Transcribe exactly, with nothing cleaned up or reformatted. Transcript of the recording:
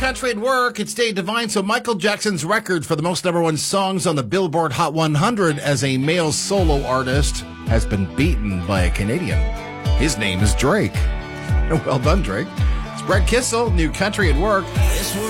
Country at Work. It's Dave Devine. So Michael Jackson's record for the most number one songs on the Billboard Hot one hundred as a male solo artist has been beaten by a Canadian. His name is Drake. Well done, Drake. It's Brett Kissel, New Country at Work.